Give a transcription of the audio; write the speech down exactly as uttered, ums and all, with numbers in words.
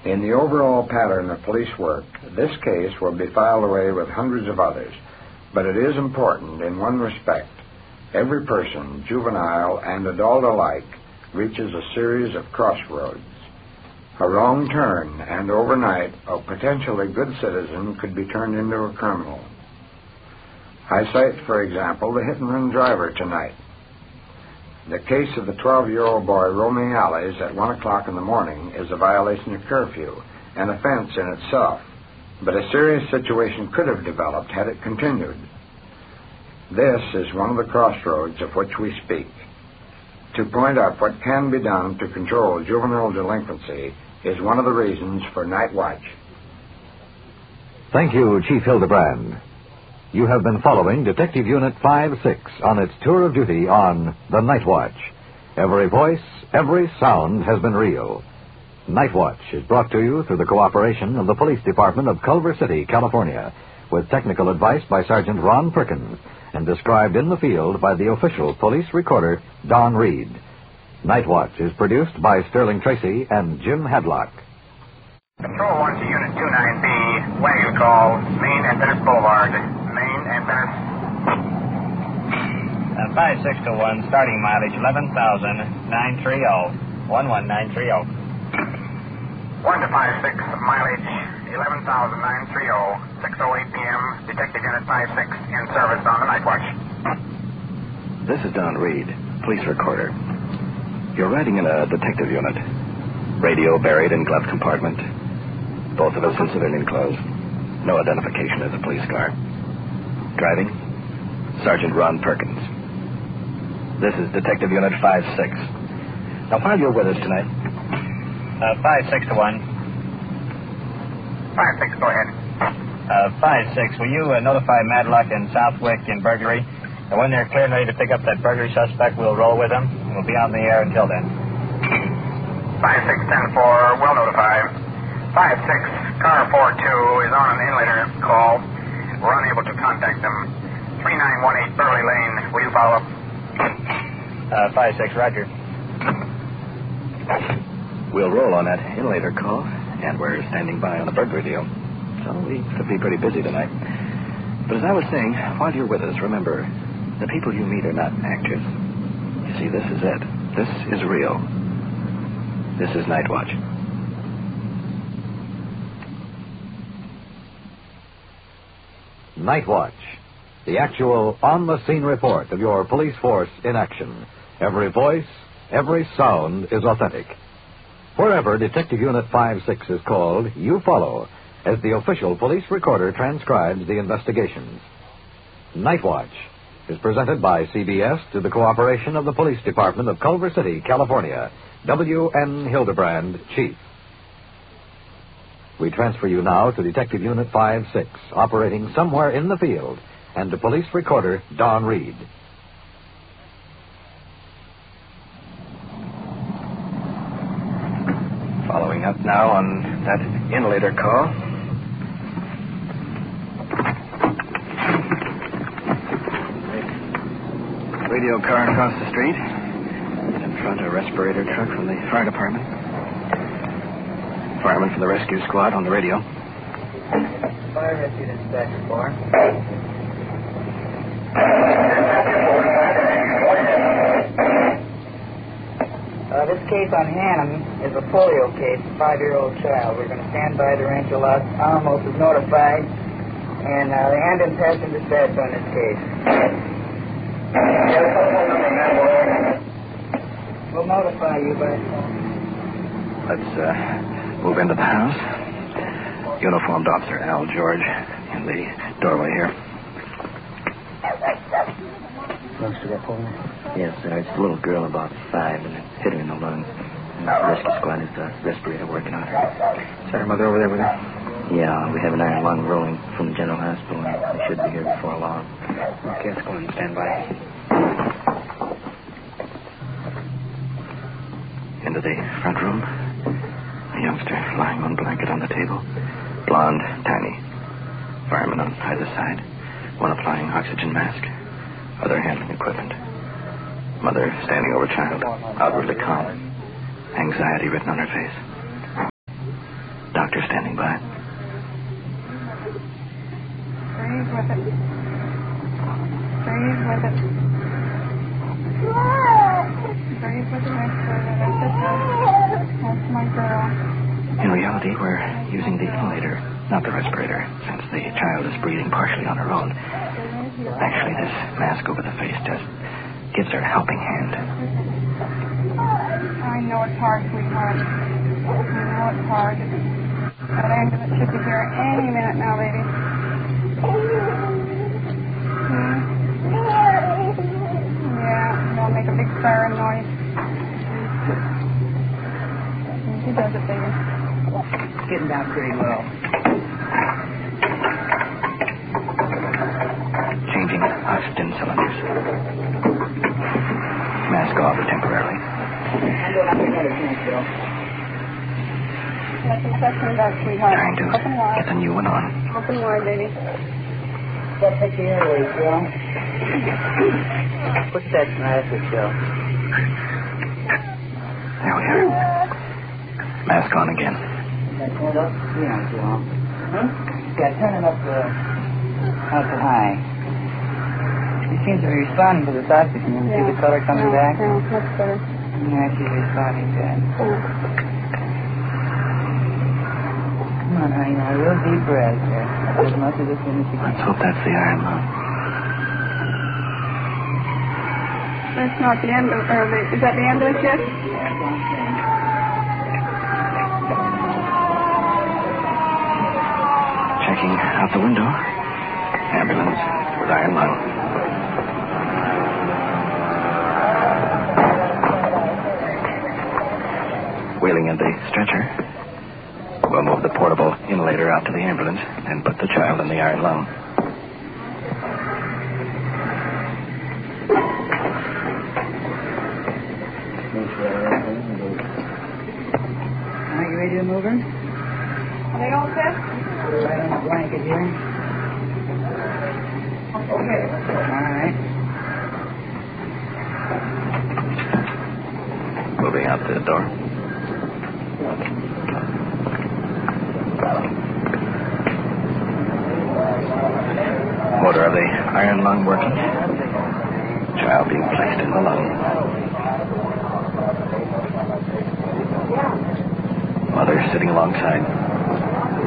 In the overall pattern of police work, this case will be filed away with hundreds of others, but it is important in one respect. Every person, juvenile and adult alike, reaches a series of crossroads. A wrong turn, and overnight, a potentially good citizen could be turned into a criminal. I cite, for example, the hit-and-run driver tonight. The case of the twelve-year-old boy roaming alleys at one o'clock in the morning is a violation of curfew, an offense in itself, but a serious situation could have developed had it continued. This is one of the crossroads of which we speak. To point out what can be done to control juvenile delinquency is one of the reasons for Night Watch. Thank you, Chief Hildebrand. You have been following Detective Unit five six on its tour of duty on The Night Watch. Every voice, every sound has been real. Night Watch is brought to you through the cooperation of the Police Department of Culver City, California, with technical advice by Sergeant Ron Perkins and described in the field by the official police recorder, Don Reed. Night Watch is produced by Sterling Tracy and Jim Hadlock. Control one to Unit two nine B, wagon call, Main and Venice Boulevard. Main and Venice. Uh, five six to one, starting mileage eleven thousand nine thirty, one one nine three zero. one to five six, mileage eleven thousand nine thirty, six oh eight p.m., Detective Unit five six in service on the Night Watch. This is Don Reed, police recorder. You're riding in a detective unit. Radio buried in glove compartment. Both of us in civilian clothes. No identification as a police car. Driving? Sergeant Ron Perkins. This is Detective Unit five six. Now, while you're with us tonight... Uh, five six to one. five six, go ahead. Uh, five six, will you uh, notify Madlock and Southwick in burglary? And when they're clear and ready to pick up that burglary suspect, we'll roll with them. We'll be on the air until then. five six ten four, will notify. five six, car four two is on an inlater call. We're unable to contact them. three nine one eight Burley Lane, will you follow up? Uh, five six, roger. We'll roll on that inlater call, and we're standing by on the burglary deal. So we could be pretty busy tonight. But as I was saying, while you're with us, remember, the people you meet are not actors. You see, this is it. This is real. This is Night Watch. Night Watch, the actual on-the-scene report of your police force in action. Every voice, every sound is authentic. Wherever Detective Unit five six is called, you follow, as the official police recorder transcribes the investigations. Night Watch is presented by C B S to the cooperation of the Police Department of Culver City, California. W N Hildebrand, Chief. We transfer you now to Detective Unit five six, operating somewhere in the field, and to Police Recorder Don Reed. Following up now on that inlater call. Radio car across the street. In front, a respirator truck from the fire department. Fireman from the rescue squad on the radio. Fire rescue dispatch four. Uh, this case on Hannum is a polio case, a five-year-old child. We're going to stand by the Rancho Los Alamos is notified, and uh, the ambulance has been dispatched on this case. We'll notify you by phone. Let's uh, move into the house. Uniformed Officer Al George in the doorway here. Yes, sir. It's a little girl about five, and it hit her in the lung. And the rescue squad is the respirator working on her. Is that her mother over there with her? Yeah, we have an iron lung rolling from the general hospital, and they should be here before long. Okay, let's go and stand by. Into the front room. A youngster lying on a blanket on the table. Blonde, tiny. Fireman on either side. One applying oxygen mask. Other handling equipment. Mother standing over child, outwardly calm. Anxiety written on her face. Doctor standing by. Breathe with it. Breathe with it. Breathe with it. That's it. That's my girl. In reality, we're using the inhalator, not the respirator, since the child is breathing partially on her own. Actually, this mask over the face just gives her a helping hand. I know it's hard, sweetheart. I know it's hard. That ambulance should be here any minute now, baby. Hmm? Yeah, they'll make a big siren noise. She does it, baby. It's getting down pretty low. Changing oxygen cylinders. Mask off temporarily. I'm going up another tank, Bill. Let them suction it out, sweetheart. Trying to Open wide. get the new one on. Open wide, baby. Let's take the airways, Bill. Push that mask, Bill. There we are. Mask on again. Turn it up? Yeah, Bill. Huh? Yeah, turn it up, uh, up to high. She seems to be responding to this oxygen. You Yeah. see the color coming yeah, back? Yeah, much better. Yeah, she's responding to it. Yeah. Come on, honey, now, real deep breath there. As much of this in as you Let's can. hope that's the iron lung. That's not the end of, or the, is that the end of it yet? Checking out the window. Ambulance with iron lung. Wheeling in the stretcher. We'll move the portable inhalator out to the ambulance and put the child in the iron lung. Are you ready to move her? Are they all set? Right on the blanket here. Okay. All right. Moving out the door. Motor of the iron lung working. Child being placed in the lung. Mother sitting alongside.